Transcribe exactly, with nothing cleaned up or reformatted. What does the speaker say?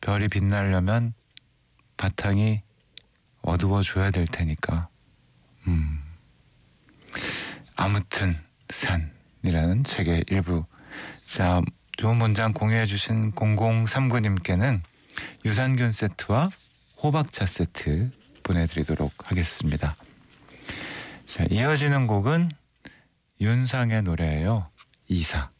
별이 빛나려면 바탕이 어두워줘야 될 테니까. 음. 아무튼 산이라는 책의 일부. 자, 좋은 문장 공유해 주신 공공삼구님께는 유산균 세트와 호박차 세트 보내드리도록 하겠습니다. 자, 이어지는 곡은 윤상의 노래예요. 이사.